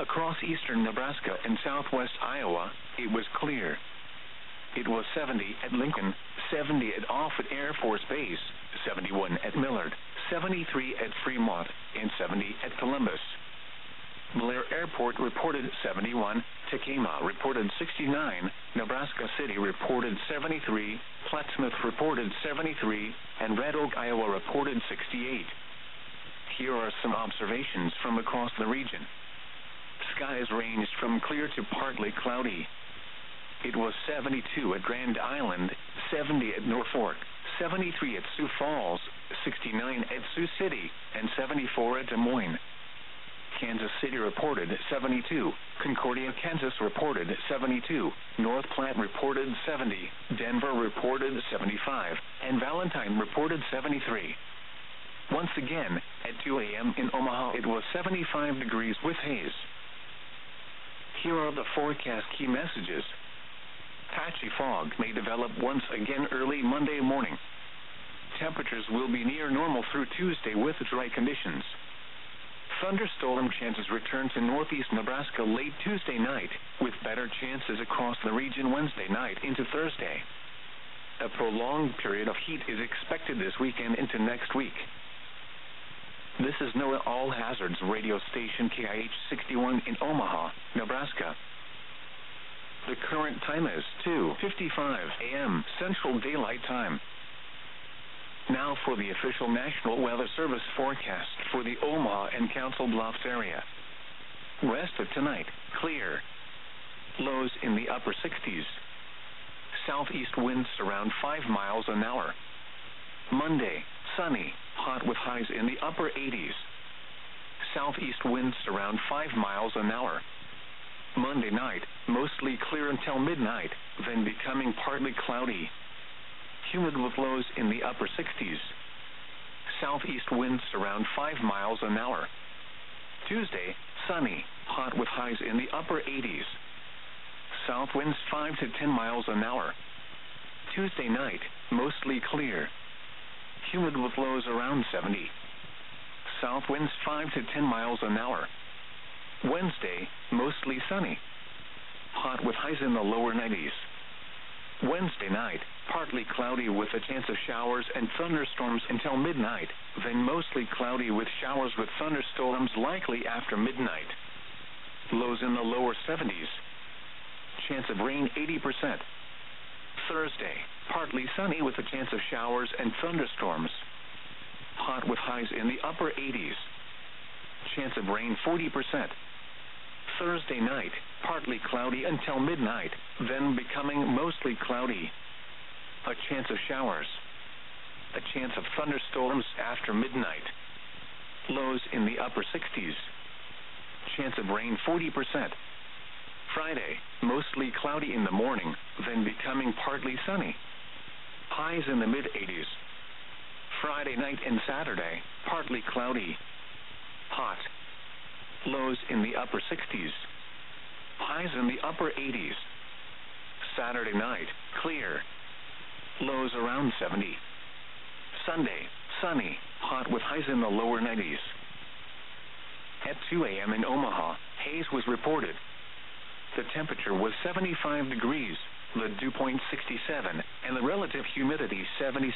Across eastern Nebraska and southwest Iowa, it was clear. It was 70 at Lincoln, 70 at Offutt Air Force Base, 71 at Millard, 73 at Fremont, and 70 at Columbus. Blair Airport reported 71, Tekamah reported 69, Nebraska City reported 73, Plattsmouth reported 73, and Red Oak, Iowa reported 68. Here are some observations from across the region. Skies ranged from clear to partly cloudy. It was 72 at Grand Island, 70 at Norfolk, 73 at Sioux Falls, 69 at Sioux City, and 74 at Des Moines. Kansas City reported 72, Concordia, Kansas reported 72, North Platte reported 70, Denver reported 75, and Valentine reported 73. Once again, at 2 a.m. in Omaha, it was 75 degrees with haze. Here are the forecast key messages. Patchy fog may develop once again early Monday morning. Temperatures will be near normal through Tuesday with dry conditions. Thunderstorm chances return to northeast Nebraska late Tuesday night, with better chances across the region Wednesday night into Thursday. A prolonged period of heat is expected this weekend into next week. This is NOAA All Hazards radio station KIH 61 in Omaha, Nebraska. The current time is 2:55 a.m. Central Daylight Time. Now for the official National Weather Service forecast for the Omaha and Council Bluffs area. Rest of tonight, clear. Lows in the upper 60s. Southeast winds around 5 miles an hour. Monday, sunny, hot with highs in the upper 80s. Southeast winds around 5 miles an hour. Monday night, mostly clear until midnight, then becoming partly cloudy. Humid with lows in the upper 60s. Southeast winds around 5 miles an hour. Tuesday, sunny, hot with highs in the upper 80s. South winds 5 to 10 miles an hour. Tuesday night, mostly clear. Humid with lows around 70. South winds 5 to 10 miles an hour. Wednesday, mostly sunny. Hot with highs in the lower 90s. Wednesday night, partly cloudy with a chance of showers and thunderstorms until midnight, then mostly cloudy with showers with thunderstorms likely after midnight. Lows in the lower 70s. Chance of rain 80%. Thursday, partly sunny with a chance of showers and thunderstorms. Hot with highs in the upper 80s. Chance of rain 40%. Thursday night, partly cloudy until midnight, then becoming mostly cloudy. A chance of showers. A chance of thunderstorms after midnight. Lows in the upper 60s. Chance of rain 40%. Friday, mostly cloudy in the morning, then becoming partly sunny. Highs in the mid-80s. Friday night and Saturday, partly cloudy. Hot. Lows in the upper 60s. Highs in the upper 80s. Saturday night, clear. Lows around 70. Sunday, sunny, hot with highs in the lower 90s. At 2 a.m. in Omaha, haze was reported. The temperature was 75 degrees, the dew point 67, and the relative humidity 76%.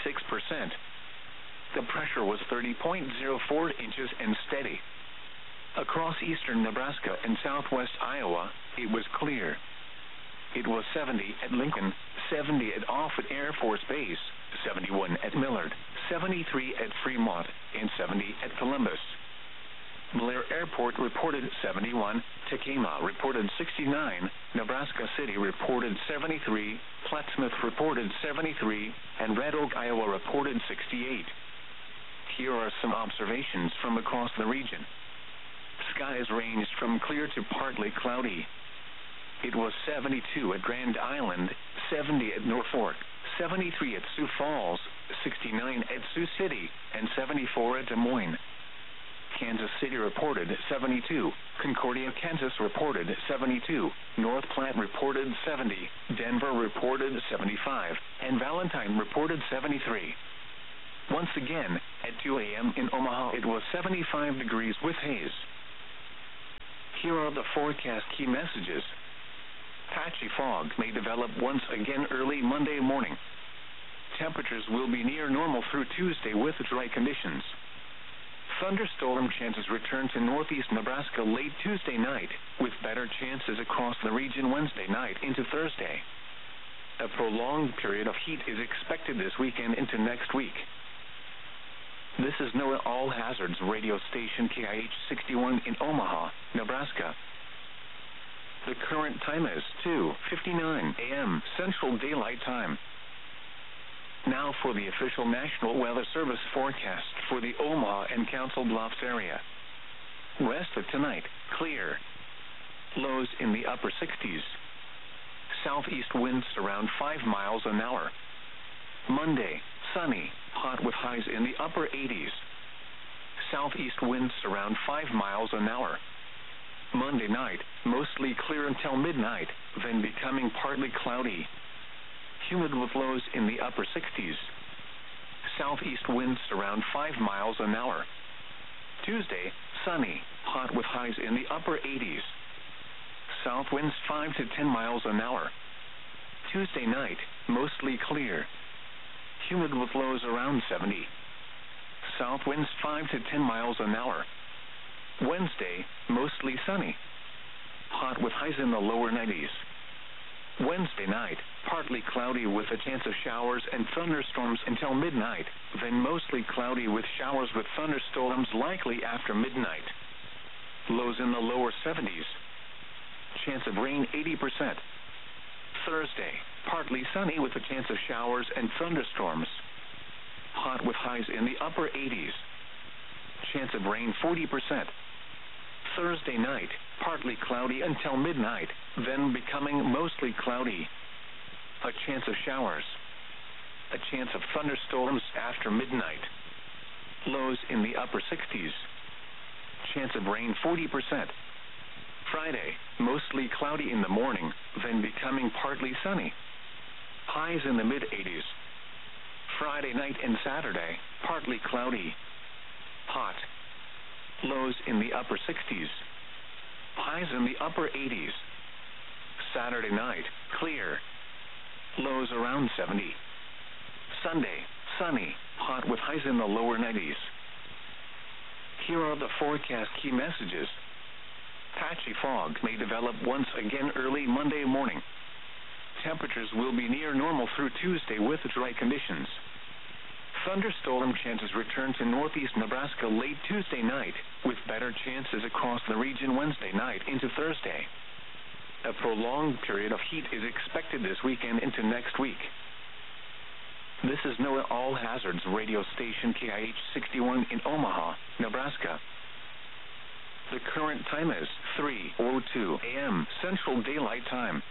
The pressure was 30.04 inches and steady. Across eastern Nebraska and southwest Iowa, it was clear. It was 70 at Lincoln, 70 at Offutt Air Force Base, 71 at Millard, 73 at Fremont, and 70 at Columbus. Blair Airport reported 71, Tekamah reported 69, Nebraska City reported 73, Plattsmouth reported 73, and Red Oak, Iowa reported 68. Here are some observations from across the region. Skies ranged from clear to partly cloudy. It was 72 at Grand Island, 70 at Norfolk, 73 at Sioux Falls, 69 at Sioux City, and 74 at Des Moines. Kansas City reported 72, Concordia, Kansas reported 72, North Platte reported 70, Denver reported 75, and Valentine reported 73. Once again, at 2 a.m. in Omaha, it was 75 degrees with haze. Here are the forecast key messages. Patchy fog may develop once again early Monday morning. Temperatures will be near normal through Tuesday with dry conditions. Thunderstorm chances return to northeast Nebraska late Tuesday night, with better chances across the region Wednesday night into Thursday. A prolonged period of heat is expected this weekend into next week. This is NOAA All Hazards radio station KIH 61 in Omaha, Nebraska. The current time is 2:59 a.m. Central Daylight Time. Now for the official National Weather Service forecast for the Omaha and Council Bluffs area. Rest of tonight, clear. Lows in the upper 60s. Southeast winds around 5 miles an hour. Monday, sunny, hot with highs in the upper 80s. Southeast winds around 5 miles an hour. Monday night, mostly clear until midnight, then becoming partly cloudy. Humid with lows in the upper 60s. Southeast winds around 5 miles an hour. Tuesday, sunny, hot with highs in the upper 80s. South winds 5 to 10 miles an hour. Tuesday night, mostly clear. Humid with lows around 70. South winds 5 to 10 miles an hour. Wednesday, mostly sunny. Hot with highs in the lower 90s. Wednesday night, partly cloudy with a chance of showers and thunderstorms until midnight, then mostly cloudy with showers with thunderstorms likely after midnight. Lows in the lower 70s. Chance of rain 80%. Thursday, partly sunny with a chance of showers and thunderstorms. Hot with highs in the upper 80s. Chance of rain 40%. Thursday night, partly cloudy until midnight, then becoming mostly cloudy. A chance of showers. A chance of thunderstorms after midnight. Lows in the upper 60s. Chance of rain 40%. Friday, mostly cloudy in the morning, then becoming partly sunny. Highs in the mid-80s. Friday night and Saturday, partly cloudy. Hot. Lows in the upper 60s. Highs in the upper 80s. Saturday night, clear. Lows around 70. Sunday, sunny, hot with highs in the lower 90s. Here are the forecast key messages. Patchy fog may develop once again early Monday morning. Temperatures will be near normal through Tuesday with dry conditions. Thunderstorm chances return to northeast Nebraska late Tuesday night, with better chances across the region Wednesday night into Thursday. A prolonged period of heat is expected this weekend into next week. This is NOAA All Hazards radio station KIH 61 in Omaha, Nebraska. The current time is 3:02 a.m. Central Daylight Time.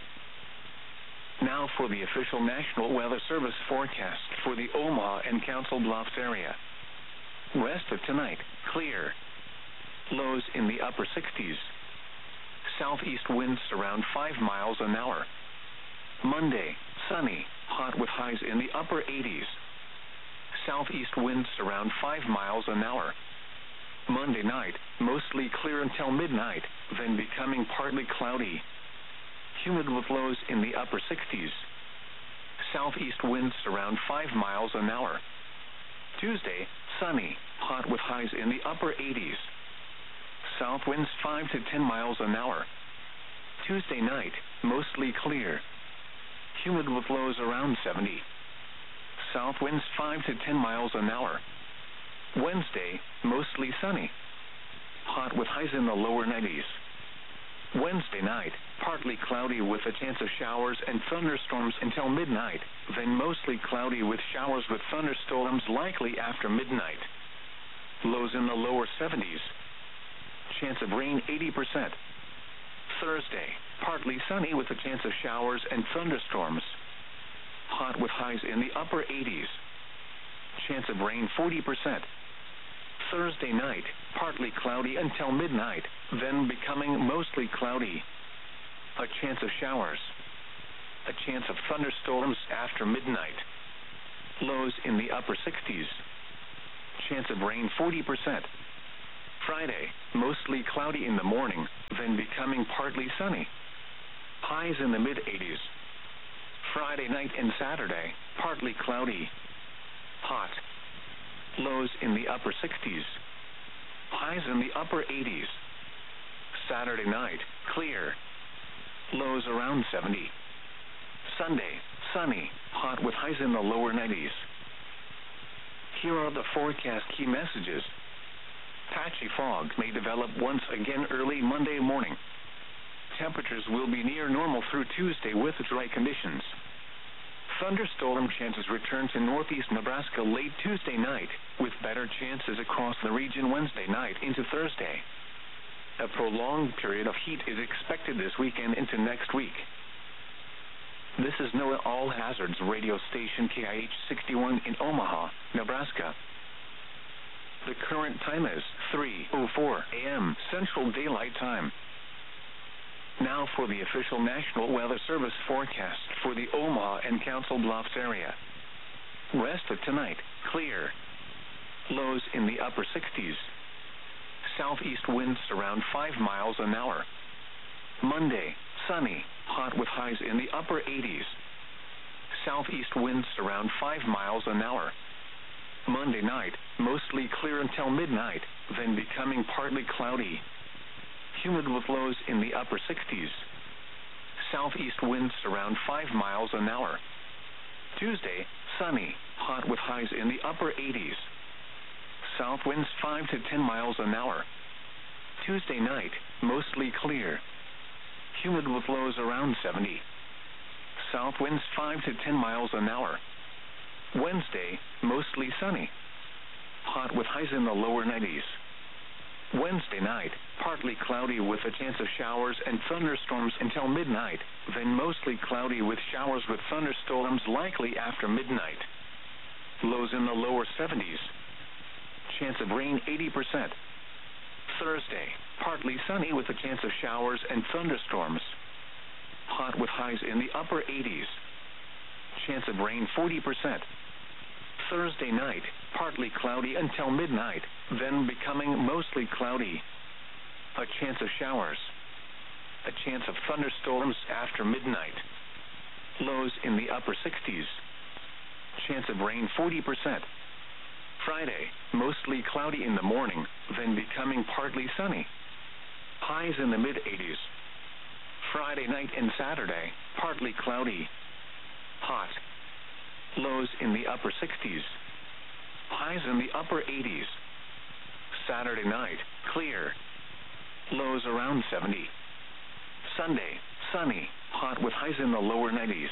Now for the official National Weather Service forecast for the Omaha and Council Bluffs area. Rest of tonight, clear. Lows in the upper 60s. Southeast winds around 5 miles an hour. Monday, sunny, hot with highs in the upper 80s. Southeast winds around 5 miles an hour. Monday night, mostly clear until midnight, then becoming partly cloudy. Humid with lows in the upper 60s. Southeast winds around 5 miles an hour. Tuesday, sunny, hot with highs in the upper 80s. South winds 5 to 10 miles an hour. Tuesday night, mostly clear. Humid with lows around 70. South winds 5 to 10 miles an hour. Wednesday, mostly sunny. Hot with highs in the lower 90s. Wednesday night, partly cloudy with a chance of showers and thunderstorms until midnight, then mostly cloudy with showers with thunderstorms likely after midnight. Lows in the lower 70s. Chance of rain 80%. Thursday, partly sunny with a chance of showers and thunderstorms. Hot with highs in the upper 80s. Chance of rain 40%. Thursday night, partly cloudy until midnight, then becoming mostly cloudy. A chance of showers. A chance of thunderstorms after midnight. Lows in the upper 60s. Chance of rain 40%. Friday, mostly cloudy in the morning, then then becoming partly sunny. Highs in the mid-80s. Friday night and Saturday, partly cloudy. Hot. Lows in the upper 60s. Highs in the upper 80s. Saturday night, clear. Lows around 70. Sunday, sunny, hot with highs in the lower 90s. Here are the forecast key messages. Patchy fog may develop once again early Monday morning. Temperatures will be near normal through Tuesday with dry conditions. Thunderstorm chances return to northeast Nebraska late Tuesday night, with better chances across the region Wednesday night into Thursday. A prolonged period of heat is expected this weekend into next week. This is NOAA All Hazards radio station KIH 61 in Omaha, Nebraska. The current time is 3:04 a.m. Central Daylight Time. Now for the official National Weather Service forecast for the Omaha and Council Bluffs area. Rest of tonight, clear. Lows in the upper 60s. Southeast winds around 5 miles an hour. Monday, sunny, hot with highs in the upper 80s. Southeast winds around 5 miles an hour. Monday night, mostly clear until midnight, then becoming partly cloudy. Humid with lows in the upper 60s. Southeast winds around 5 miles an hour. Tuesday, sunny, hot with highs in the upper 80s. South winds 5 to 10 miles an hour. Tuesday night, mostly clear. Humid with lows around 70. South winds 5 to 10 miles an hour. Wednesday, mostly sunny. Hot with highs in the lower 90s. Wednesday night, partly cloudy with a chance of showers and thunderstorms until midnight, then mostly cloudy with showers with thunderstorms likely after midnight. Lows in the lower 70s. Chance of rain 80%. Thursday, partly sunny with a chance of showers and thunderstorms. Hot with highs in the upper 80s. Chance of rain 40%. Thursday night, partly cloudy until midnight, then becoming mostly cloudy. A chance of showers. A chance of thunderstorms after midnight. Lows in the upper 60s. Chance of rain 40%. Friday, mostly cloudy in the morning, then becoming partly sunny. Highs in the mid-80s. Friday night and Saturday, partly cloudy. Hot. Lows in the upper 60s. Highs in the upper 80s. Saturday night, clear. Lows around 70. Sunday, sunny, hot with highs in the lower 90s.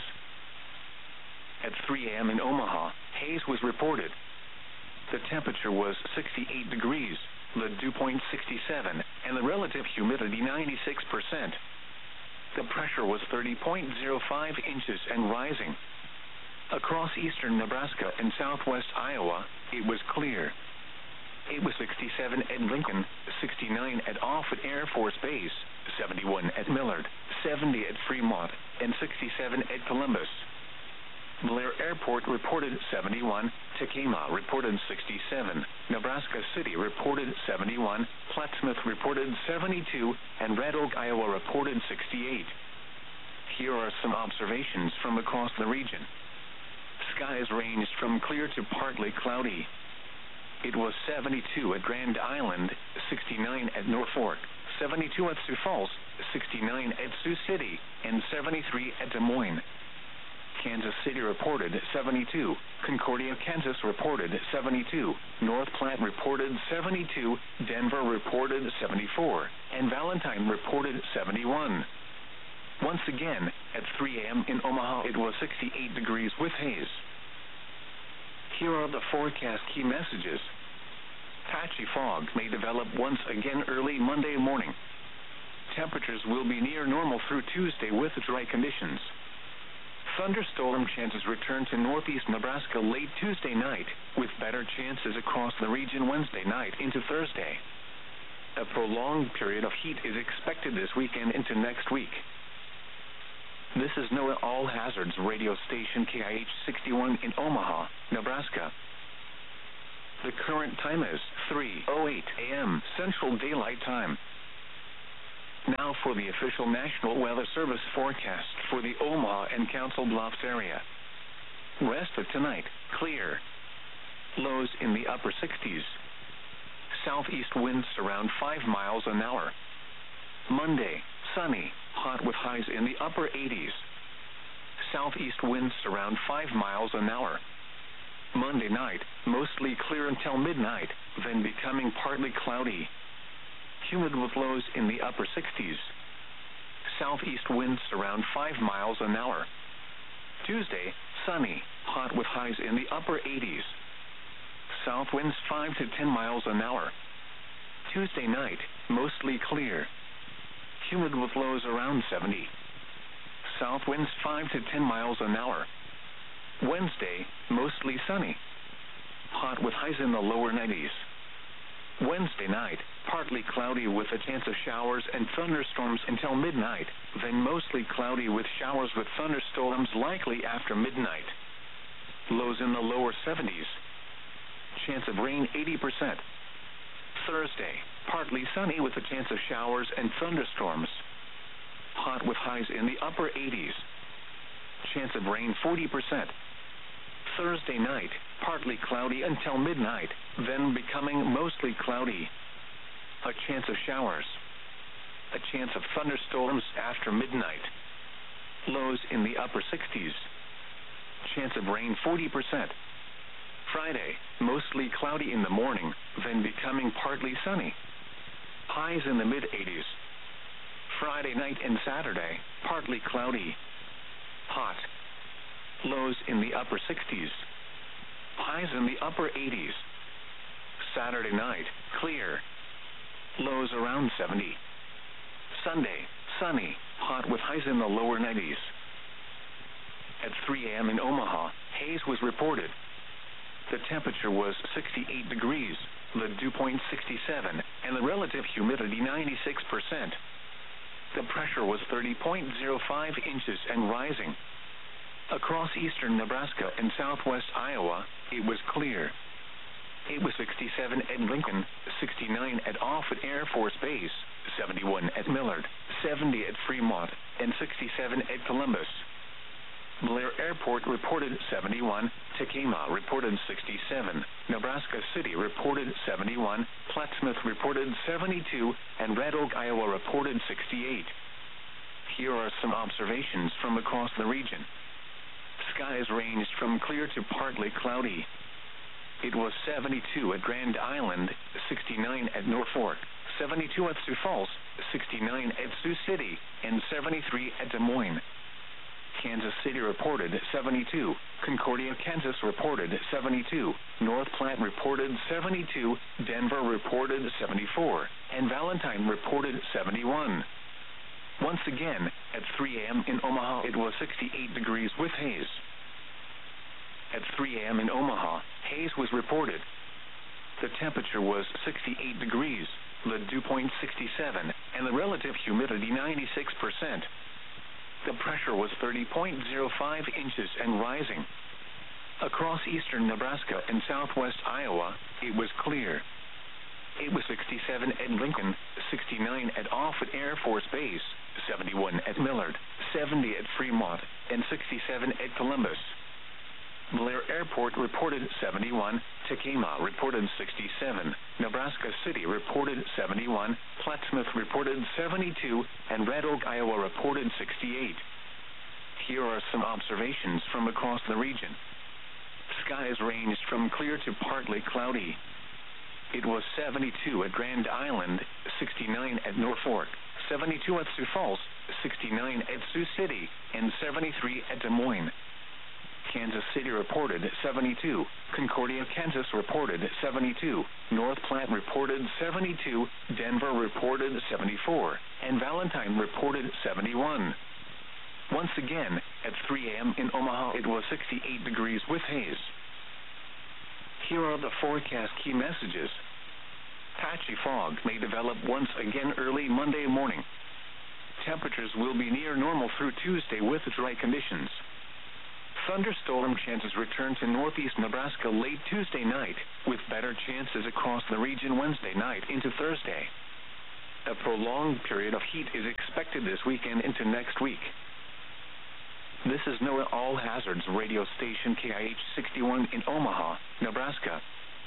At 3 a.m. in Omaha, haze was reported. The temperature was 68 degrees, the dew point 67, and the relative humidity 96%. The pressure was 30.05 inches and rising. Across eastern Nebraska and southwest Iowa, it was clear. It was 67 at Lincoln, 69 at Offutt Air Force Base, 71 at Millard, 70 at Fremont, and 67 at Columbus. Blair Airport reported 71, Tacoma reported 67, Nebraska City reported 71, Plattsmouth reported 72, and Red Oak, Iowa reported 68. Here are some observations from across the region. Skies ranged from clear to partly cloudy. It was 72 at Grand Island, 69 at Norfolk, 72 at Sioux Falls, 69 at Sioux City, and 73 at Des Moines. Kansas City reported 72, Concordia, Kansas reported 72, North Platte reported 72, Denver reported 74, and Valentine reported 71. Once again, at 3 a.m. in Omaha, it was 68 degrees with haze. Here are the forecast key messages. Patchy fog may develop once again early Monday morning. Temperatures will be near normal through Tuesday with dry conditions. Thunderstorm chances return to northeast Nebraska late Tuesday night, with better chances across the region Wednesday night into Thursday. A prolonged period of heat is expected this weekend into next week. This is NOAA All Hazards radio station KIH 61 in Omaha, Nebraska. The current time is 3:08 a.m. Central Daylight Time. Now for the official National Weather Service forecast for the Omaha and Council Bluffs area. Rest of tonight, clear. Lows in the upper 60s. Southeast winds around 5 miles an hour. Monday, sunny, hot with highs in the upper 80s. Southeast winds around 5 miles an hour. Monday night, mostly clear until midnight, then becoming partly cloudy. Humid with lows in the upper 60s. Southeast winds around 5 miles an hour. Tuesday, sunny, hot with highs in the upper 80s. South winds 5 to 10 miles an hour. Tuesday night, mostly clear. Humid with lows around 70. South winds 5 to 10 miles an hour. Wednesday, mostly sunny. Hot with highs in the lower 90s. Wednesday night, partly cloudy with a chance of showers and thunderstorms until midnight, then mostly cloudy with showers with thunderstorms likely after midnight. Lows in the lower 70s. Chance of rain 80%. Thursday, partly sunny with a chance of showers and thunderstorms. Hot with highs in the upper 80s. Chance of rain 40%. Thursday night, partly cloudy until midnight, then becoming mostly cloudy. A chance of showers. A chance of thunderstorms after midnight. Lows in the upper 60s. Chance of rain 40%. Friday, mostly cloudy in the morning, then becoming partly sunny. Highs in the mid-80s. Friday night and Saturday, partly cloudy. Hot. Lows in the upper 60s. Highs in the upper 80s. Saturday night, clear. Lows around 70. Sunday, sunny, hot with highs in the lower 90s. At 3 a.m. in Omaha, haze was reported. The temperature was 68 degrees, the dew point 67, and the relative humidity 96%. The pressure was 30.05 inches and rising. Across eastern Nebraska and southwest Iowa, it was clear. It was 67 at Lincoln, 69 at Offutt Air Force Base, 71 at Millard, 70 at Fremont, and 67 at Columbus. Blair Airport reported 71, Tekamah reported 67, Nebraska City reported 71, Plattsmouth reported 72, and Red Oak, Iowa reported 68. Here are some observations from across the region. Skies ranged from clear to partly cloudy. It was 72 at Grand Island, 69 at Norfolk, 72 at Sioux Falls, 69 at Sioux City, and 73 at Des Moines. Kansas City reported 72, Concordia, Kansas reported 72, North Platte reported 72, Denver reported 74, and Valentine reported 71. Once again, at 3 a.m. in Omaha, it was 68 degrees with haze. At 3 a.m. in Omaha, haze was reported. The temperature was 68 degrees, the dew point 67, and the relative humidity 96%. The pressure was 30.05 inches and rising. Across eastern Nebraska and southwest Iowa, it was clear. It was 67 at Lincoln, 69 at Offutt Air Force Base, 71 at Millard, 70 at Fremont, and 67 at Columbus. Blair Airport reported 71, Tekamah reported 67, Nebraska City reported 71, Plattsmouth reported 72, and Red Oak, Iowa reported 68. Here are some observations from across the region. Skies ranged from clear to partly cloudy. It was 72 at Grand Island, 69 at Norfolk, 72 at Sioux Falls, 69 at Sioux City, and 73 at Des Moines. Kansas City reported 72, Concordia, Kansas reported 72, North Platte reported 72, Denver reported 74, and Valentine reported 71. Once again, at 3 a.m. in Omaha, it was 68 degrees with haze. Here are the forecast key messages. Patchy fog may develop once again early Monday morning. Temperatures will be near normal through Tuesday with dry conditions. Thunderstorm chances return to northeast Nebraska late Tuesday night, with better chances across the region Wednesday night into Thursday. A prolonged period of heat is expected this weekend into next week. This is NOAA All Hazards radio station KIH 61 in Omaha, Nebraska.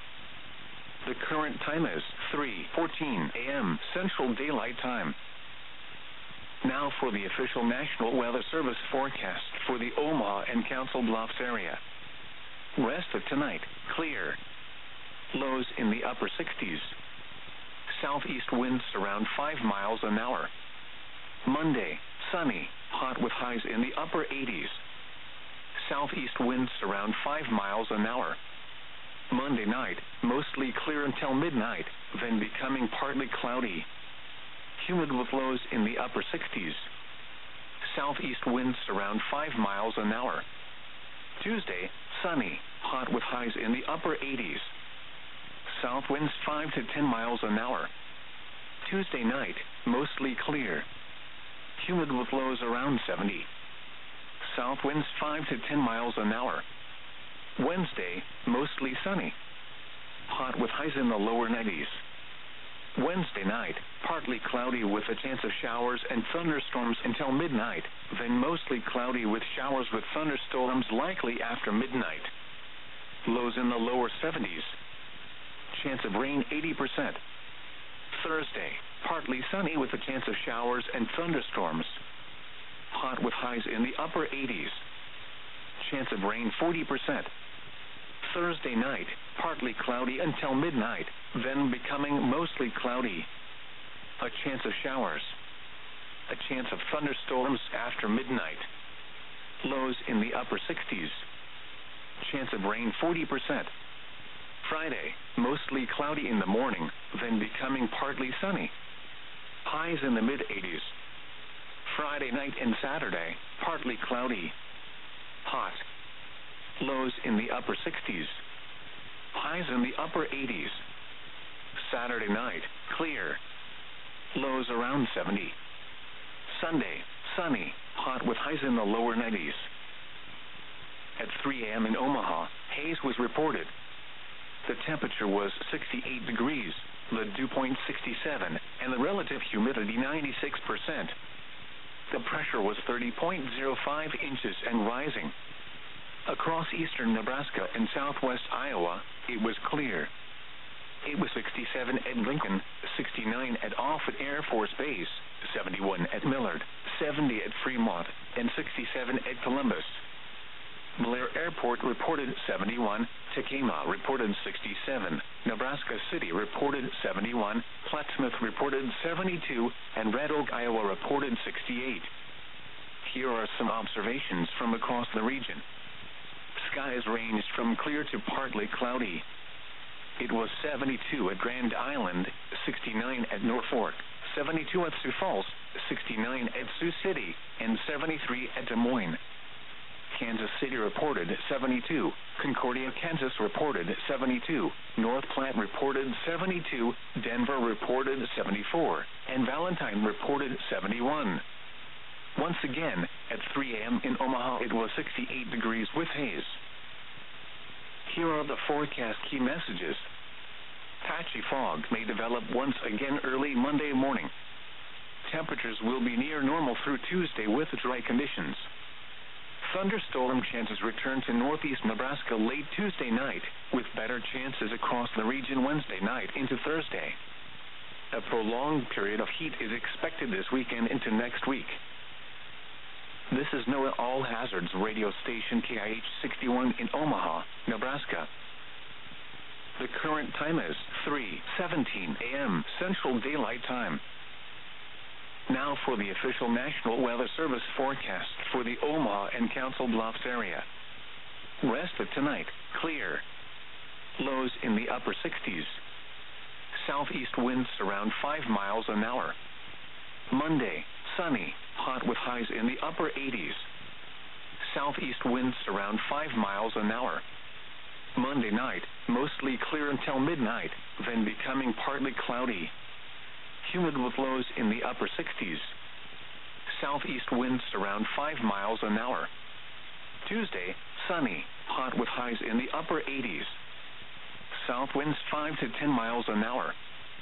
The current time is 3:14 a.m. Central Daylight Time. Now for the official National Weather Service forecast for the Omaha and Council Bluffs area. Rest of tonight, clear. Lows in the upper 60s. Southeast winds around 5 miles an hour. Monday, sunny, hot with highs in the upper 80s. Southeast winds around 5 miles an hour. Monday night, mostly clear until midnight, then becoming partly cloudy. Humid with lows in the upper 60s. Southeast winds around 5 miles an hour. Tuesday, sunny, hot with highs in the upper 80s. South winds 5 to 10 miles an hour. Tuesday night, mostly clear. Humid with lows around 70. South winds 5 to 10 miles an hour. Wednesday, mostly sunny. Hot with highs in the lower 90s. Wednesday night, partly cloudy with a chance of showers and thunderstorms until midnight, then mostly cloudy with showers with thunderstorms likely after midnight. Lows in the lower 70s. Chance of rain 80%. Thursday, partly sunny with a chance of showers and thunderstorms. Hot with highs in the upper 80s. Chance of rain 40%. Thursday night, partly cloudy until midnight, then becoming mostly cloudy. A chance of showers. A chance of thunderstorms after midnight. Lows in the upper 60s. Chance of rain 40%. Friday, mostly cloudy in the morning, then becoming partly sunny. Highs in the mid-80s. Friday night and Saturday, partly cloudy. Hot. Lows in the upper 60s. Highs in the upper 80s. Saturday night, clear. Lows around 70. Sunday, sunny, hot with highs in the lower 90s. At 3 a.m. in Omaha, haze was reported. The temperature was 68 degrees, the dew point 67, and the relative humidity 96%. The pressure was 30.05 inches and rising. Across eastern Nebraska and southwest Iowa, it was clear. It was 67 at Lincoln, 69 at Offutt Air Force Base, 71 at Millard, 70 at Fremont, and 67 at Columbus. Blair Airport reported 71, Tekamah reported 67, Nebraska City reported 71, Plattsmouth reported 72, and Red Oak, Iowa reported 68. Here are some observations from across the region. Skies ranged from clear to partly cloudy. It was 72 at Grand Island, 69 at Norfolk, 72 at Sioux Falls, 69 at Sioux City, and 73 at Des Moines. Kansas City reported 72, Concordia, Kansas reported 72, North Platte reported 72, Denver reported 74, and Valentine reported 71. Once again, at 3 a.m. in Omaha, it was 68 degrees with haze. Here are the forecast key messages. Patchy fog may develop once again early Monday morning. Temperatures will be near normal through Tuesday with dry conditions. Thunderstorm chances return to northeast Nebraska late Tuesday night, with better chances across the region Wednesday night into Thursday. A prolonged period of heat is expected this weekend into next week. This is NOAA All Hazards radio station KIH 61 in Omaha, Nebraska. The current time is 3:17 a.m. Central Daylight Time. Now for the official National Weather Service forecast for the Omaha and Council Bluffs area. Rest of tonight, clear. Lows in the upper 60s. Southeast winds around 5 miles an hour. Monday, sunny, hot with highs in the upper 80s. Southeast winds around 5 miles an hour. Monday night, mostly clear until midnight, then becoming partly cloudy. Humid with lows in the upper 60s. Southeast winds around 5 miles an hour. Tuesday, sunny, hot with highs in the upper 80s. South winds 5 to 10 miles an hour.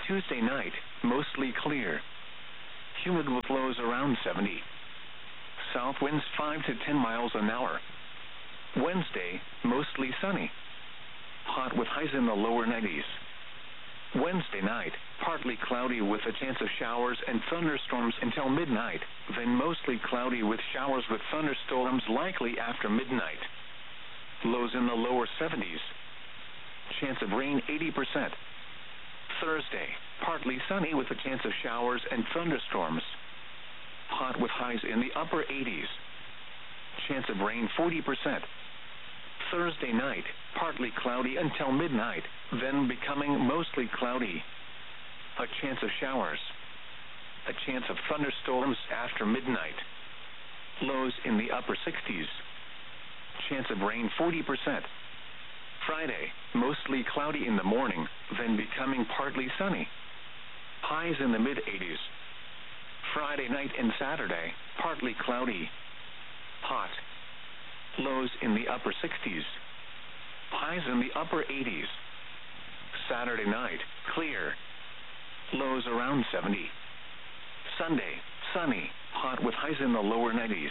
Tuesday night, mostly clear. Humid with lows around 70. South winds 5 to 10 miles an hour. Wednesday, mostly sunny. Hot with highs in the lower 90s. Wednesday night, partly cloudy with a chance of showers and thunderstorms until midnight, then mostly cloudy with showers with thunderstorms likely after midnight. Lows in the lower 70s. Chance of rain 80%. Thursday, partly sunny with a chance of showers and thunderstorms. Hot with highs in the upper 80s. Chance of rain 40%. Thursday night, partly cloudy until midnight, then becoming mostly cloudy. A chance of showers. A chance of thunderstorms after midnight. Lows in the upper 60s. Chance of rain 40%. Friday, mostly cloudy in the morning, then becoming partly sunny. Highs in the mid-80s. Friday night and Saturday, partly cloudy. Hot. Lows in the upper 60s. Highs in the upper 80s. Saturday night, clear. Lows around 70. Sunday, sunny, hot with highs in the lower 90s.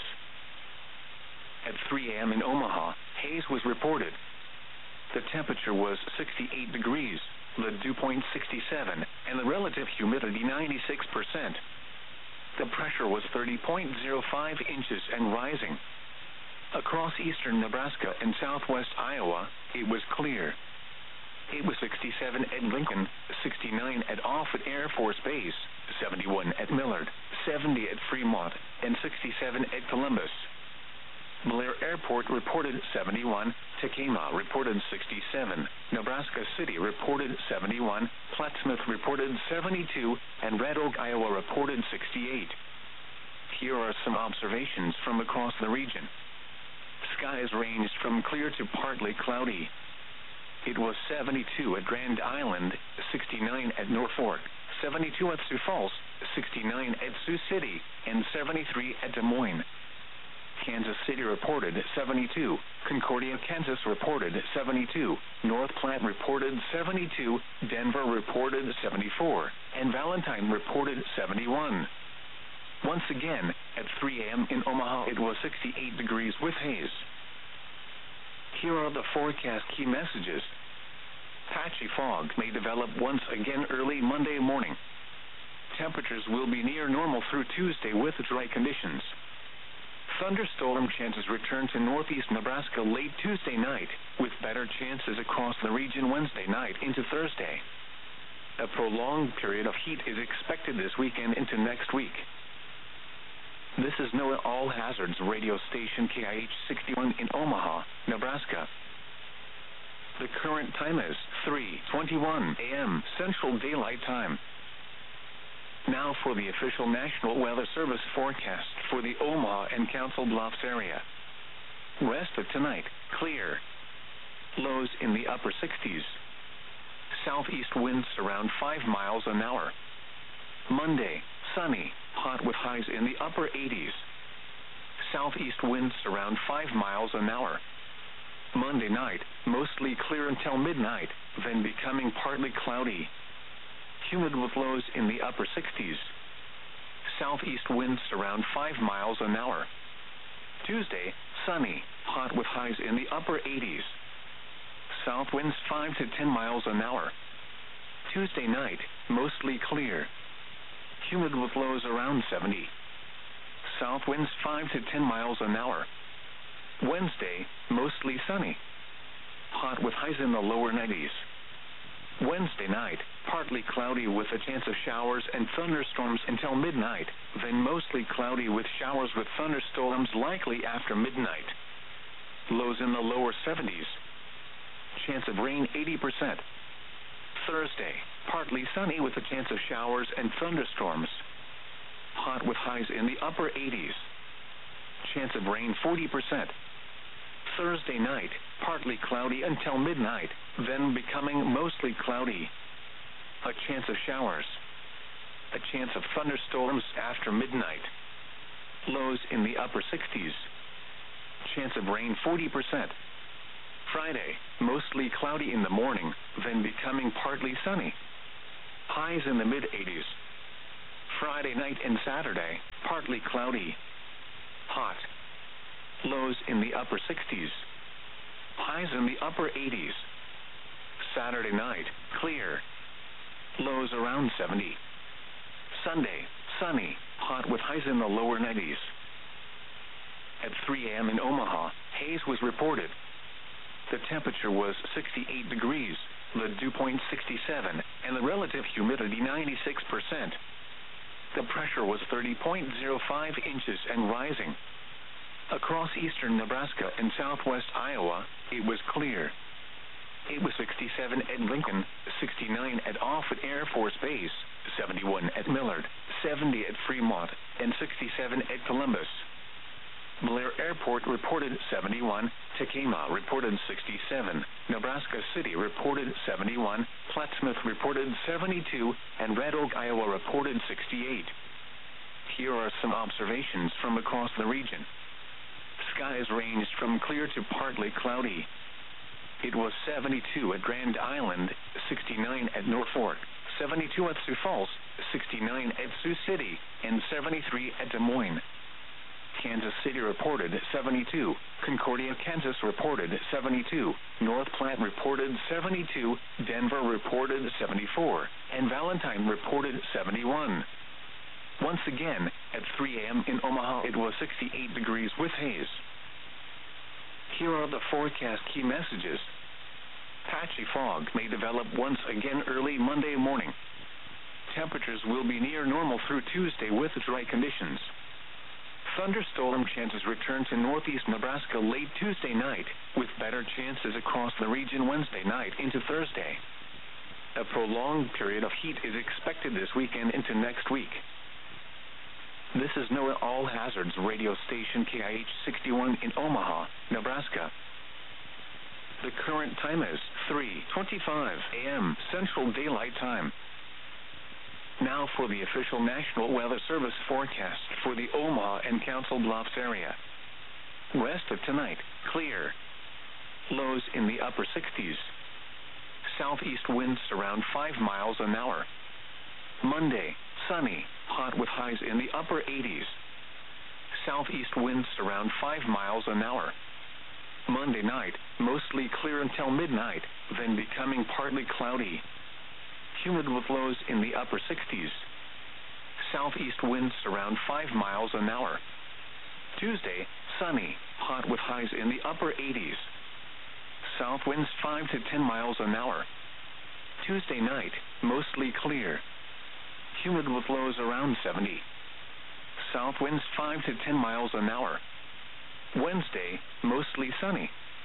At 3 a.m. in Omaha, haze was reported. The temperature was 68 degrees, the dew point 67, and the relative humidity 96%. The pressure was 30.05 inches and rising. Across eastern Nebraska and southwest Iowa, it was clear. It was 67 at Lincoln, 69 at Offutt Air Force Base, 71 at Millard, 70 at Fremont, and 67 at Columbus. Blair Airport reported 71, Tacoma reported 67, Nebraska City reported 71, Plattsmouth reported 72, and Red Oak, Iowa reported 68. Here are some observations from across the region. Skies ranged from clear to partly cloudy. It was 72 at Grand Island, 69 at Norfolk, 72 at Sioux Falls, 69 at Sioux City, and 73 at Des Moines. Kansas City reported 72, Concordia, Kansas reported 72, North Platte reported 72, Denver reported 74, and Valentine reported 71. Once again, at 3 a.m. in Omaha, it was 68 degrees with haze. Here are the forecast key messages. Patchy fog may develop once again early Monday morning. Temperatures will be near normal through Tuesday with dry conditions. Thunderstorm chances return to northeast Nebraska late Tuesday night, with better chances across the region Wednesday night into Thursday. A prolonged period of heat is expected this weekend into next week. This is NOAA All Hazards radio station KIH 61 in Omaha, Nebraska. The current time is 3:21 a.m. Central Daylight Time. Now for the official National Weather Service forecast for the Omaha and Council Bluffs area. Rest of tonight, clear. Lows in the upper 60s. Southeast winds around 5 miles an hour. Monday, sunny, hot with highs in the upper 80s. Southeast winds around 5 miles an hour. Monday night, mostly clear until midnight, then becoming partly cloudy. Humid with lows in the upper 60s. Southeast winds around 5 miles an hour. Tuesday, sunny, hot with highs in the upper 80s. South winds 5 to 10 miles an hour. Tuesday night, mostly clear. Humid with lows around 70. South winds 5 to 10 miles an hour. Wednesday, mostly sunny. Hot with highs in the lower 90s. Wednesday night, partly cloudy with a chance of showers and thunderstorms until midnight, then mostly cloudy with showers with thunderstorms likely after midnight. Lows in the lower 70s. Chance of rain 80%. Thursday, partly sunny with a chance of showers and thunderstorms. Hot with highs in the upper 80s. Chance of rain 40%. Thursday night, partly cloudy until midnight, then becoming mostly cloudy. A chance of showers. A chance of thunderstorms after midnight. Lows in the upper 60s. Chance of rain 40%. Friday, mostly cloudy in the morning, then becoming partly sunny. Highs in the mid-80s. Friday night and Saturday, partly cloudy. Hot. Lows in the upper 60s. Highs in the upper 80s. Saturday night, clear. Lows around 70. Sunday, sunny, hot with highs in the lower 90s. At 3 a.m. in Omaha, haze was reported. The temperature was 68 degrees, the dew point 67, and the relative humidity 96%. The pressure was 30.05 inches and rising. Across eastern Nebraska and southwest Iowa, it was clear. It was 67 at Lincoln, 69 at Offutt Air Force Base, 71 at Millard, 70 at Fremont, and 67 at Columbus. Blair Airport reported 71, Tekamah reported 67, Nebraska City reported 71, Plattsmouth reported 72, and Red Oak, Iowa reported 68. Here are some observations from across the region. Skies ranged from clear to partly cloudy. It was 72 at Grand Island, 69 at Norfolk, 72 at Sioux Falls, 69 at Sioux City, and 73 at Des Moines. Kansas City reported 72, Concordia, Kansas reported 72, North Platte reported 72, Denver reported 74, and Valentine reported 71. Once again, at 3 a.m. in Omaha, it was 68 degrees with haze. Here are the forecast key messages. Patchy fog may develop once again early Monday morning. Temperatures will be near normal through Tuesday with dry conditions. Thunderstorm chances return to northeast Nebraska late Tuesday night, with better chances across the region Wednesday night into Thursday. A prolonged period of heat is expected this weekend into next week. This is NOAA All Hazards radio station KIH 61 in Omaha, Nebraska. The current time is 3:25 a.m. Central Daylight Time. Now for the official National Weather Service forecast for the Omaha and Council Bluffs area. Rest of tonight, clear. Lows in the upper 60s. Southeast winds around 5 miles an hour. Monday, sunny, hot with highs in the upper 80s. Southeast winds around 5 miles an hour. Monday night, mostly clear until midnight, then becoming partly cloudy. Humid with lows in the upper 60s. Southeast winds around 5 miles an hour. Tuesday, sunny, hot with highs in the upper 80s. South winds 5 to 10 miles an hour. Tuesday night, mostly clear. Humid with lows around 70. South winds 5 to 10 miles an hour. Wednesday, mostly sunny.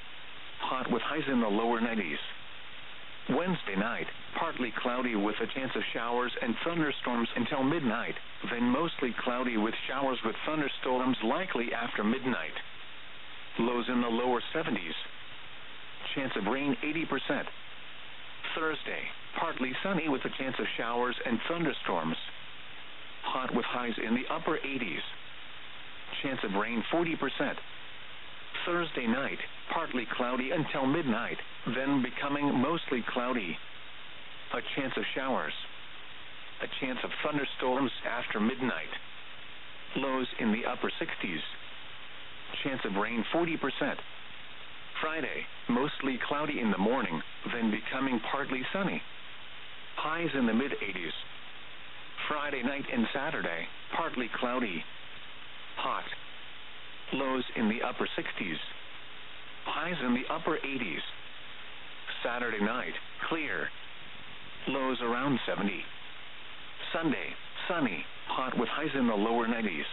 Hot with highs in the lower 90s. Wednesday night, partly cloudy with a chance of showers and thunderstorms until midnight, then mostly cloudy with showers with thunderstorms likely after midnight. Lows in the lower 70s. Chance of rain 80%. Thursday, partly sunny with a chance of showers and thunderstorms. Hot with highs in the upper 80s. Chance of rain 40%. Thursday night, partly cloudy until midnight, then becoming mostly cloudy. A chance of showers. A chance of thunderstorms after midnight. Lows in the upper 60s. Chance of rain 40%. Friday, mostly cloudy in the morning, then becoming partly sunny. Highs in the mid-80s. Friday night and Saturday, partly cloudy. Hot. Lows in the upper 60s. Highs in the upper 80s. Saturday night, clear. Lows around 70. Sunday, sunny, hot with highs in the lower 90s.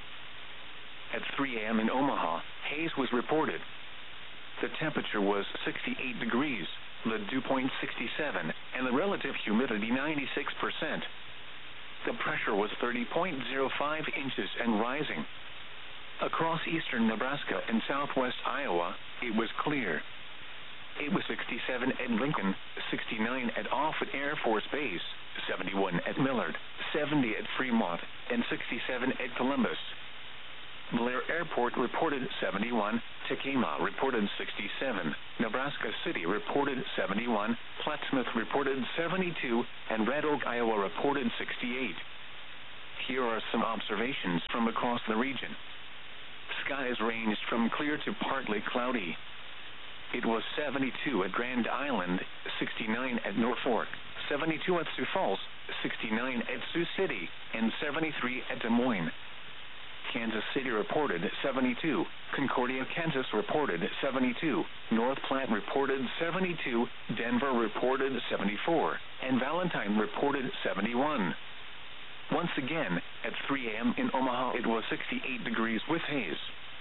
At 3 a.m. in Omaha, haze was reported. The temperature was 68 degrees, the dew point 67, and the relative humidity 96%. The pressure was 30.05 inches and rising. Across eastern Nebraska and southwest Iowa, it was clear. It was 67 at Lincoln, 69 at Offutt Air Force Base, 71 at Millard, 70 at Fremont, and 67 at Columbus. Blair Airport reported 71, Tacoma reported 67, Nebraska City reported 71, Plattsmouth reported 72, and Red Oak, Iowa reported 68. Here are some observations from across the region. Skies ranged from clear to partly cloudy. It was 72 at Grand Island, 69 at Norfolk, 72 at Sioux Falls, 69 at Sioux City, and 73 at Des Moines. Kansas City reported 72, Concordia, Kansas reported 72, North Platte reported 72, Denver reported 74, and Valentine reported 71. Once again, at 3 a.m. in Omaha it was 68 degrees with haze.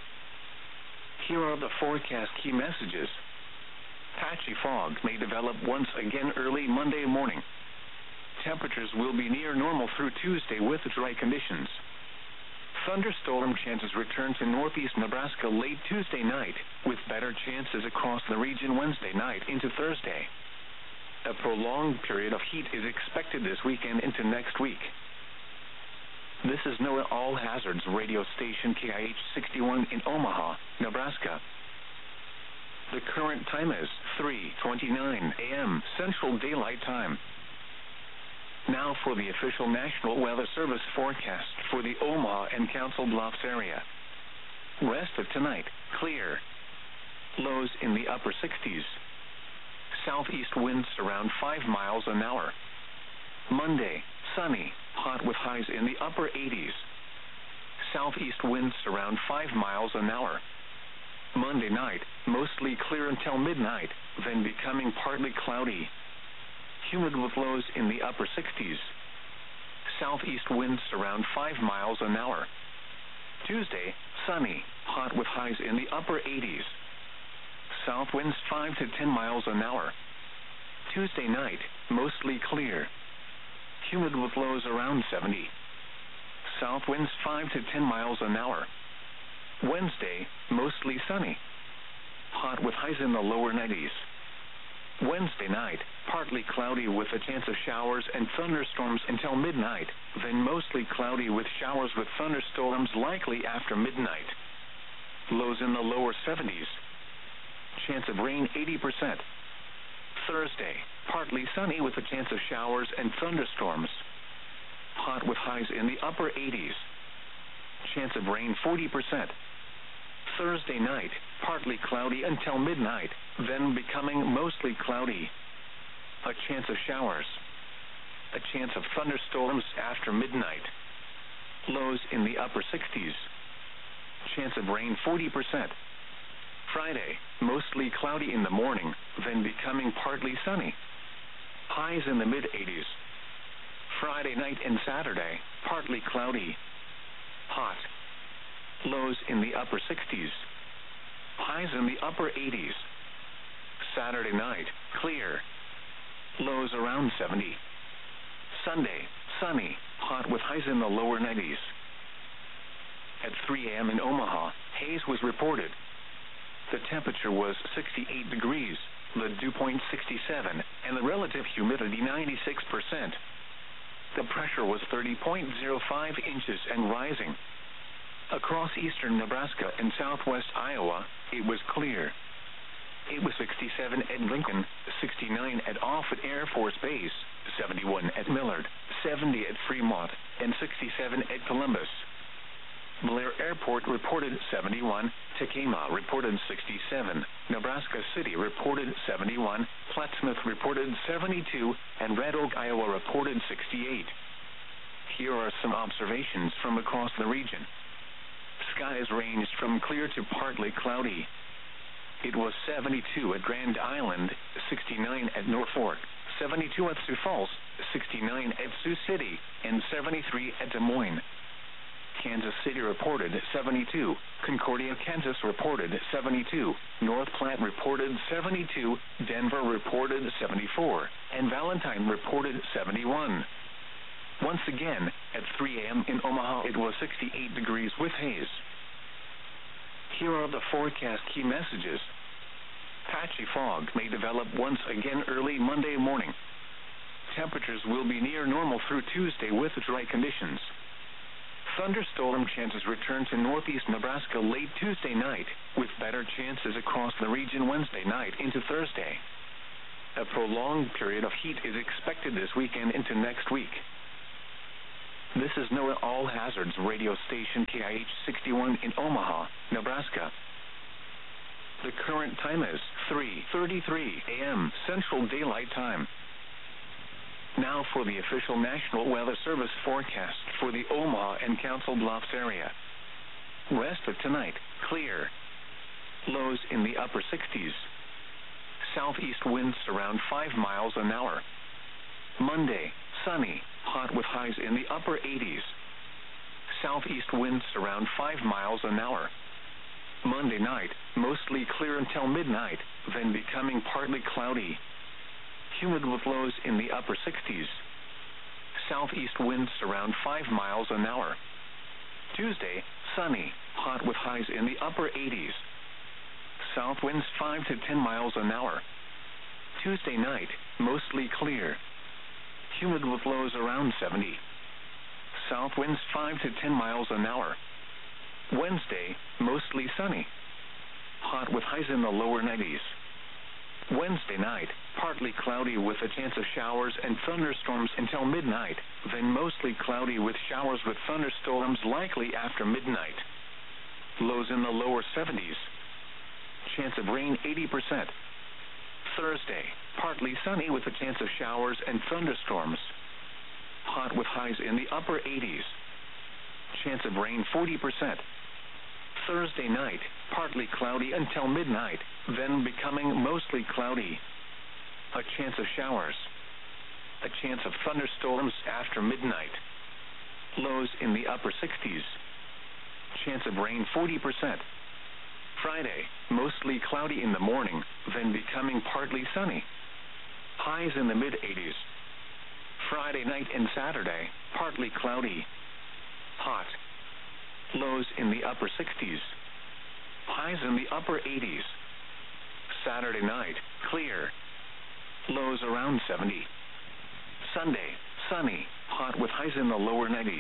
Here are the forecast key messages. Patchy fog may develop once again early Monday morning. Temperatures will be near normal through Tuesday with dry conditions. Thunderstorm chances return to northeast Nebraska late Tuesday night, with better chances across the region Wednesday night into Thursday. A prolonged period of heat is expected this weekend into next week. This is NOAA All Hazards radio station KIH 61 in Omaha, Nebraska. The current time is 3:29 a.m. Central Daylight Time. Now for the official National Weather Service forecast for the Omaha and Council Bluffs area. Rest of tonight, clear. Lows in the upper 60s. Southeast winds around 5 miles an hour. Monday, sunny, hot with highs in the upper 80s. Southeast winds around 5 miles an hour. Monday night, mostly clear until midnight, then becoming partly cloudy. Humid with lows in the upper 60s. Southeast winds around 5 miles an hour. Tuesday, sunny, hot with highs in the upper 80s. South winds 5 to 10 miles an hour. Tuesday night, mostly clear. Humid with lows around 70. South winds 5 to 10 miles an hour. Wednesday, mostly sunny. Hot with highs in the lower 90s. Wednesday night, partly cloudy with a chance of showers and thunderstorms until midnight, then mostly cloudy with showers with thunderstorms likely after midnight. Lows in the lower 70s. Chance of rain 80%. Thursday, partly sunny with a chance of showers and thunderstorms. Hot with highs in the upper 80s. Chance of rain 40%. Thursday night, partly cloudy until midnight, then becoming mostly cloudy. A chance of showers. A chance of thunderstorms after midnight. Lows in the upper 60s. Chance of rain 40%. Friday, mostly cloudy in the morning, then becoming partly sunny. Highs in the mid-80s. Friday night and Saturday, partly cloudy. Hot. Lows in the upper 60s. Highs in the upper 80s. Saturday night, clear. Lows around 70. Sunday, sunny, hot with highs in the lower 90s. At 3 a.m. in Omaha, haze was reported. The temperature was 68 degrees, the dew point 67, and the relative humidity 96%. The pressure was 30.05 inches and rising. Across eastern Nebraska and southwest Iowa, it was clear. It was 67 at Lincoln, 69 at Offutt Air Force Base, 71 at Millard, 70 at Fremont, and 67 at Columbus. Blair Airport reported 71, Tacoma reported 67, Nebraska City reported 71, Plattsmouth reported 72, and Red Oak, Iowa reported 68. Here are some observations from across the region. Skies ranged from clear to partly cloudy. It was 72 at Grand Island, 69 at Norfolk, 72 at Sioux Falls, 69 at Sioux City, and 73 at Des Moines. Kansas City reported 72, Concordia, Kansas reported 72, North Platte reported 72, Denver reported 74, and Valentine reported 71. Once again, at 3 a.m. in Omaha it was 68 degrees with haze. Here are the forecast key messages. Patchy fog may develop once again early Monday morning. Temperatures will be near normal through Tuesday with dry conditions. Thunderstorm chances return to northeast Nebraska late Tuesday night, with better chances across the region Wednesday night into Thursday. A prolonged period of heat is expected this weekend into next week. This is NOAA All Hazards radio station KIH 61 in Omaha, Nebraska. The current time is 3:33 a.m. Central Daylight Time. Now for the official National Weather Service forecast for the Omaha and Council Bluffs area. Rest of tonight, clear. Lows in the upper 60s. Southeast winds around 5 miles an hour. Monday, sunny, hot with highs in the upper 80s. Southeast winds around 5 miles an hour. Monday night, mostly clear until midnight, then becoming partly cloudy. Humid with lows in the upper 60s. Southeast winds around 5 miles an hour. Tuesday, sunny, hot with highs in the upper 80s. South winds 5 to 10 miles an hour. Tuesday night, mostly clear. Humid with lows around 70. South winds 5 to 10 miles an hour. Wednesday, mostly sunny. Hot with highs in the lower 90s. Wednesday night, partly cloudy with a chance of showers and thunderstorms until midnight, then mostly cloudy with showers with thunderstorms likely after midnight. Lows in the lower 70s. Chance of rain 80%. Thursday, partly sunny with a chance of showers and thunderstorms. Hot with highs in the upper 80s. Chance of rain 40%. Thursday night, partly cloudy until midnight, then becoming mostly cloudy. A chance of showers. A chance of thunderstorms after midnight. Lows in the upper 60s. Chance of rain 40%. Friday, mostly cloudy in the morning, then becoming partly sunny. Highs in the mid-80s. Friday night and Saturday, partly cloudy. Hot. Lows in the upper 60s. Highs in the upper 80s. Saturday night, clear. Lows around 70. Sunday, sunny, hot with highs in the lower 90s.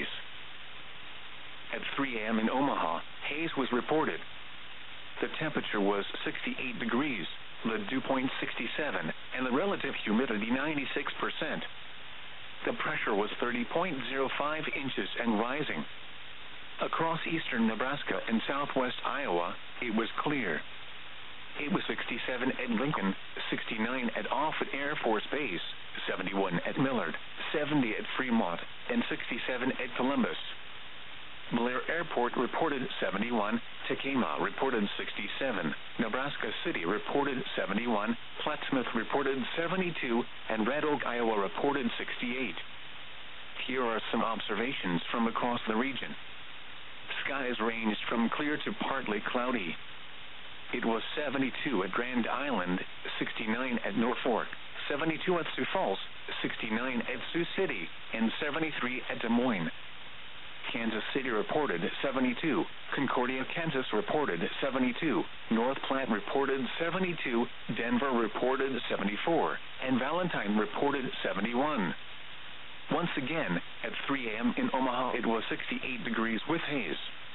At 3 a.m. in Omaha, haze was reported. The temperature was 68 degrees, the dew point 67, and the relative humidity 96%. The pressure was 30.05 inches and rising. Across eastern Nebraska and southwest Iowa, it was clear. It was 67 at Lincoln, 69 at Offutt Air Force Base, 71 at Millard, 70 at Fremont, and 67 at Columbus. Blair Airport reported 71, Tacoma reported 67, Nebraska City reported 71, Plattsmouth reported 72, and Red Oak, Iowa reported 68. Here are some observations from across the region. Skies ranged from clear to partly cloudy. It was 72 at Grand Island, 69 at Norfolk, 72 at Sioux Falls, 69 at Sioux City, and 73 at Des Moines. Kansas City reported 72, Concordia, Kansas reported 72, North Platte reported 72, Denver reported 74, and Valentine reported 71. Once again, at 3 a.m. in Omaha, it was 68 degrees with haze.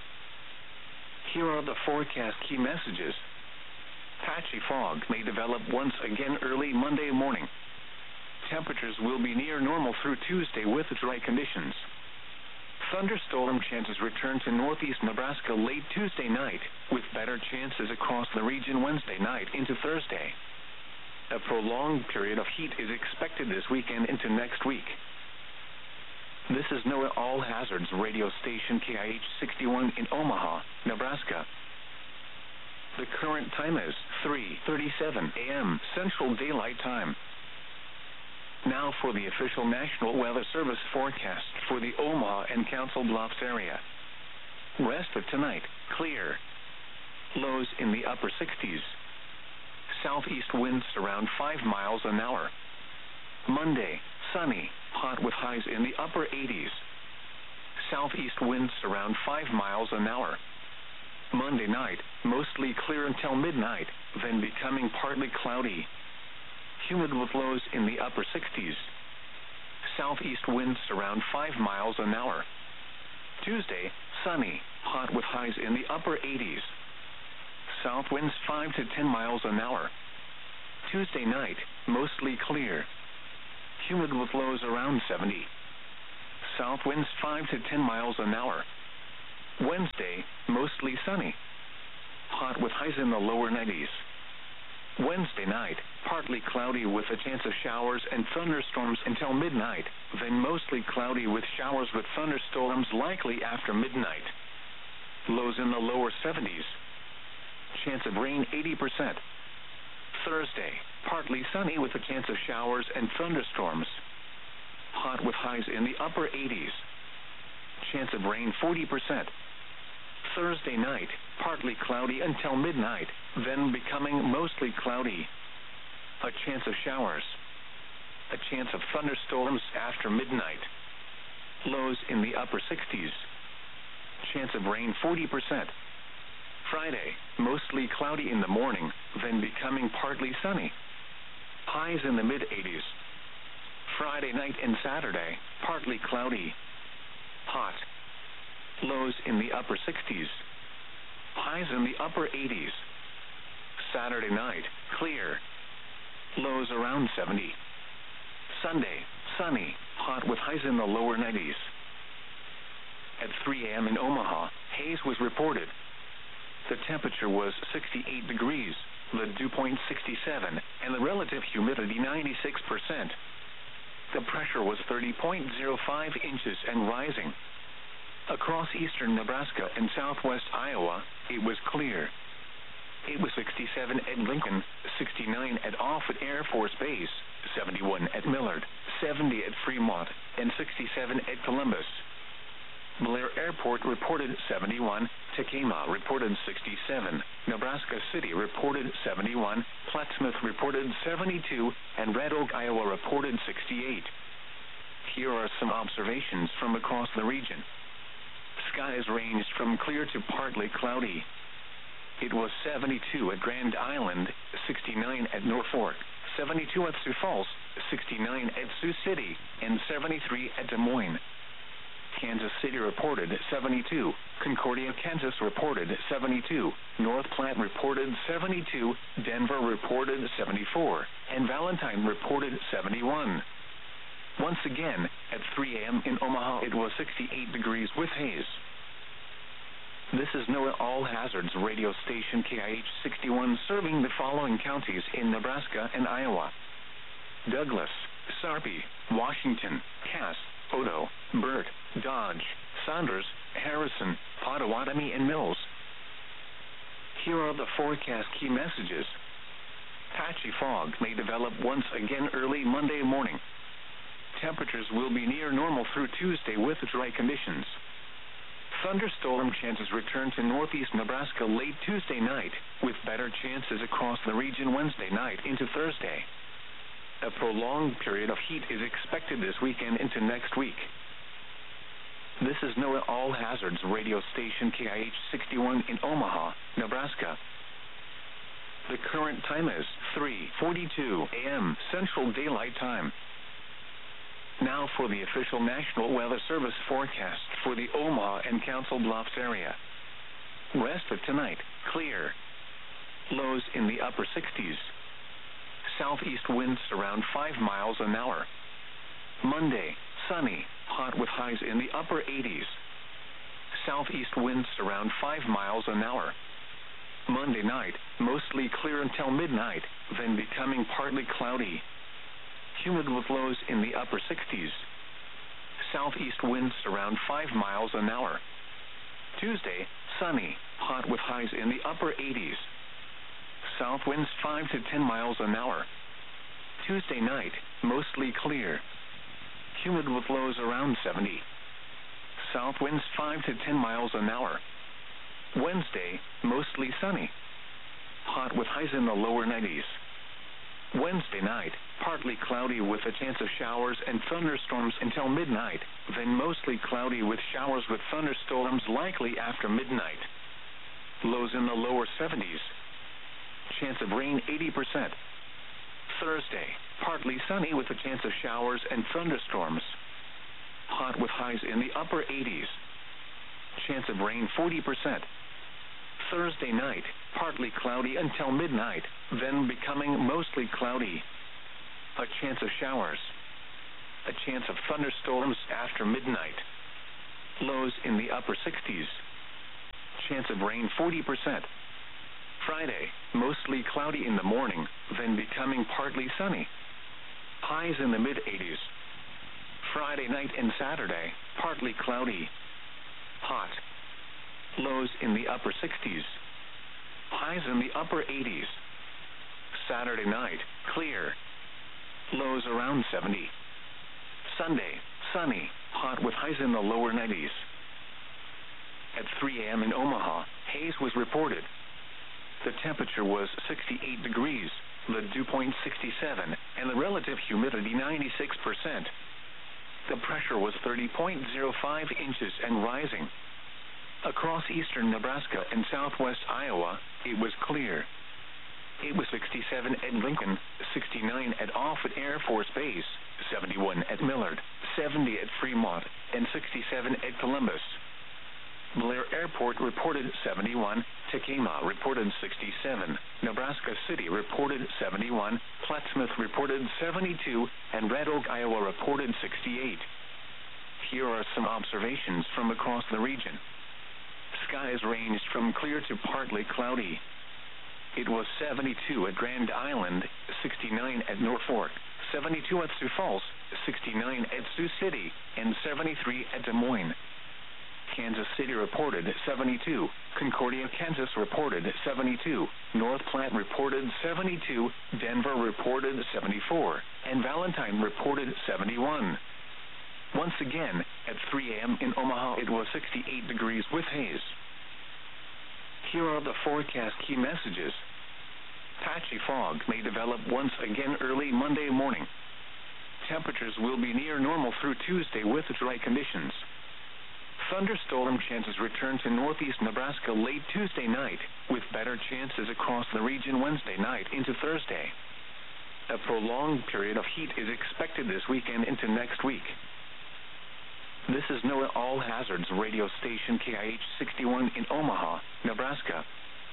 Here are the forecast key messages. Patchy fog may develop once again early Monday morning. Temperatures will be near normal through Tuesday with dry conditions. Thunderstorm chances return to northeast Nebraska late Tuesday night, with better chances across the region Wednesday night into Thursday. A prolonged period of heat is expected this weekend into next week. This is NOAA All Hazards radio station KIH 61 in Omaha, Nebraska. The current time is 3:37 a.m. Central Daylight Time. Now for the official National Weather Service forecast for the Omaha and Council Bluffs area. Rest of tonight, clear. Lows in the upper 60s. Southeast winds around 5 miles an hour. Monday, sunny, hot with highs in the upper 80s. Southeast winds around 5 miles an hour. Monday night, mostly clear until midnight, then becoming partly cloudy. Humid with lows in the upper 60s. Southeast winds around 5 miles an hour. Tuesday, sunny, hot with highs in the upper 80s. South winds 5 to 10 miles an hour. Tuesday night, mostly clear. Humid with lows around 70. South winds 5 to 10 miles an hour. Wednesday, mostly sunny. Hot with highs in the lower 90s. Wednesday night, partly cloudy with a chance of showers and thunderstorms until midnight, then mostly cloudy with showers with thunderstorms likely after midnight. Lows in the lower 70s. Chance of rain 80%. Thursday, partly sunny with a chance of showers and thunderstorms. Hot with highs in the upper 80s. Chance of rain 40%. Thursday night, partly cloudy until midnight, then becoming mostly cloudy. A chance of showers. A chance of thunderstorms after midnight. Lows in the upper 60s. Chance of rain 40%. Friday, mostly cloudy in the morning, then becoming partly sunny. Highs in the mid-80s. Friday night and Saturday, partly cloudy. Hot. Lows in the upper 60s. Highs in the upper 80s. Saturday night, clear. Lows around 70. Sunday, sunny, hot with highs in the lower 90s. At 3 a.m. in Omaha, haze was reported. The temperature was 68 degrees, the dew point 67, and the relative humidity 96%. The pressure was 30.05 inches and rising. Across eastern Nebraska and southwest Iowa, it was clear. It was 67 at Lincoln, 69 at Offutt Air Force Base, 71 at Millard, 70 at Fremont, and 67 at Columbus. Blair Airport reported 71, Tacoma reported 67, Nebraska City reported 71, Plattsmouth reported 72, and Red Oak, Iowa reported 68. Here are some observations from across the region. Skies ranged from clear to partly cloudy. It was 72 at Grand Island, 69 at Norfolk, 72 at Sioux Falls, 69 at Sioux City, and 73 at Des Moines. Kansas City reported 72, Concordia, Kansas reported 72, North Platte reported 72, Denver reported 74, and Valentine reported 71. Once again, at 3 a.m. in Omaha, it was 68 degrees with haze. This is NOAA All Hazards radio station KIH-61 serving the following counties in Nebraska and Iowa: Douglas, Sarpy, Washington, Cass, Odo, Burt, Dodge, Saunders, Harrison, Pottawatomie, and Mills. Here are the forecast key messages. Patchy fog may develop once again early Monday morning. Temperatures will be near normal through Tuesday with dry conditions. Thunderstorm chances return to northeast Nebraska late Tuesday night, with better chances across the region Wednesday night into Thursday. A prolonged period of heat is expected this weekend into next week. This is NOAA All Hazards radio station KIH-61 in Omaha, Nebraska. The current time is 3:42 a.m. Central Daylight Time. Now for the official National Weather Service forecast for the Omaha and Council Bluffs area. Rest of tonight, clear. Lows in the upper 60s. Southeast winds around 5 miles an hour. Monday, sunny, hot with highs in the upper 80s. Southeast winds around 5 miles an hour. Monday night, mostly clear until midnight, then becoming partly cloudy. Humid with lows in the upper 60s. Southeast winds around 5 miles an hour. Tuesday, sunny, hot with highs in the upper 80s. South winds 5 to 10 miles an hour. Tuesday night, mostly clear. Humid with lows around 70. South winds 5 to 10 miles an hour. Wednesday, mostly sunny. Hot with highs in the lower 90s. Wednesday night, partly cloudy with a chance of showers and thunderstorms until midnight, then mostly cloudy with showers with thunderstorms likely after midnight. Lows in the lower 70s. Chance of rain 80%. Thursday, partly sunny with a chance of showers and thunderstorms. Hot with highs in the upper 80s. Chance of rain 40%. Thursday night, partly cloudy until midnight, then becoming mostly cloudy. A chance of showers. A chance of thunderstorms after midnight. Lows in the upper 60s. Chance of rain 40%. Friday, mostly cloudy in the morning, then becoming partly sunny. Highs in the mid-80s. Friday night and Saturday, partly cloudy. Hot. Lows in the upper 60s. Highs in the upper 80s. Saturday night, clear. Lows around 70. Sunday, sunny, hot with highs in the lower 90s. At 3 a.m. in Omaha, haze was reported. The temperature was 68 degrees, the dew point 67, and the relative humidity 96%. The pressure was 30.05 inches and rising. Across eastern Nebraska and southwest Iowa, it was clear. It was 67 at Lincoln, 69 at Offutt Air Force Base, 71 at Millard, 70 at Fremont, and 67 at Columbus. Blair Airport reported 71, Tekamah reported 67, Nebraska City reported 71, Plattsmouth reported 72, and Red Oak, Iowa reported 68. Here are some observations from across the region. Skies ranged from clear to partly cloudy. It was 72 at Grand Island, 69 at Norfolk, 72 at Sioux Falls, 69 at Sioux City, and 73 at Des Moines. Kansas City reported 72, Concordia, Kansas reported 72, North Platte reported 72, Denver reported 74, and Valentine reported 71. Once again, at 3 a.m. in Omaha, it was 68 degrees with haze. Here are the forecast key messages. Patchy fog may develop once again early Monday morning. Temperatures will be near normal through Tuesday with dry conditions. Thunderstorm chances return to northeast Nebraska late Tuesday night, with better chances across the region Wednesday night into Thursday. A prolonged period of heat is expected this weekend into next week. This is NOAA All Hazards radio station KIH 61 in Omaha, Nebraska.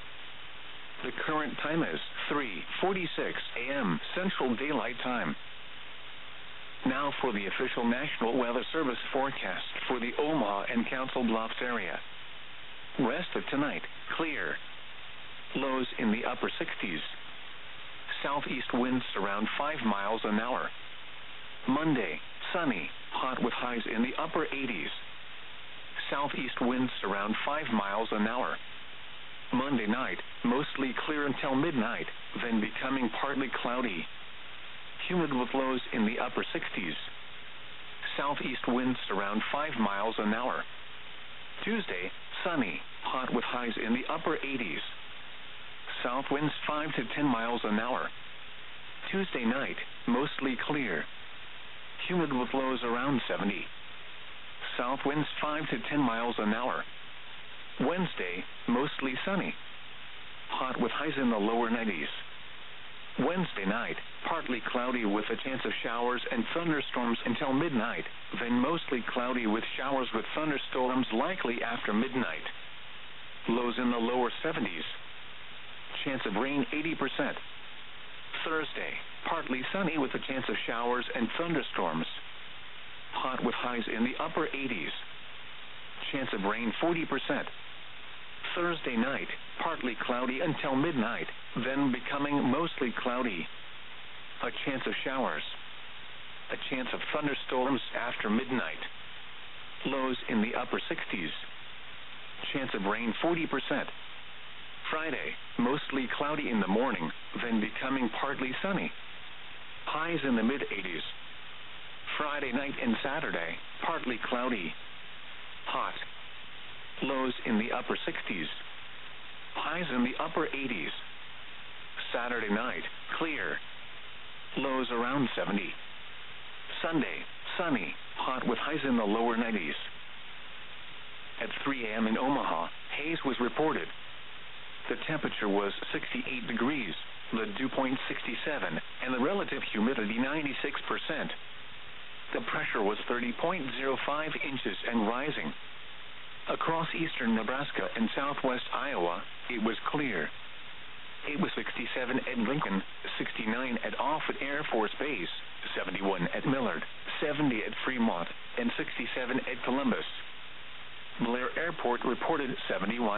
The current time is 3:46 a.m. Central Daylight Time. Now for the official National Weather Service forecast for the Omaha and Council Bluffs area. Rest of tonight, clear. Lows in the upper 60s. Southeast winds around 5 miles an hour. Monday, sunny, hot with highs in the upper 80s. Southeast winds around 5 miles an hour. Monday night, mostly clear until midnight, then becoming partly cloudy. Humid with lows in the upper 60s. Southeast winds around 5 miles an hour. Tuesday, sunny, hot with highs in the upper 80s. South winds 5 to 10 miles an hour. Tuesday night, mostly clear. Humid with lows around 70. South winds 5 to 10 miles an hour. Wednesday, mostly sunny. Hot with highs in the lower 90s. Wednesday night, partly cloudy with a chance of showers and thunderstorms until midnight, then mostly cloudy with showers with thunderstorms likely after midnight. Lows in the lower 70s. Chance of rain 80%. Thursday, partly sunny with a chance of showers and thunderstorms. Hot with highs in the upper 80s. Chance of rain 40%. Thursday night, partly cloudy until midnight, then becoming mostly cloudy. A chance of showers. A chance of thunderstorms after midnight. Lows in the upper 60s. Chance of rain 40%. Friday, mostly cloudy in the morning, then becoming partly sunny. Highs in the mid-80s. Friday night and Saturday, partly cloudy. Hot. Lows in the upper 60s. Highs in the upper 80s. Saturday night, clear. Lows around 70. Sunday, sunny, hot with highs in the lower 90s. At 3 a.m. in Omaha, haze was reported. The temperature was 68 degrees, the dew point 67, and the relative humidity 96%. The pressure was 30.05 inches and rising. Across eastern Nebraska and southwest Iowa, it was clear. It was 67 at Lincoln, 69 at Offutt Air Force Base, 71 at Millard, 70 at Fremont, and 67 at Columbus. Blair Airport reported 71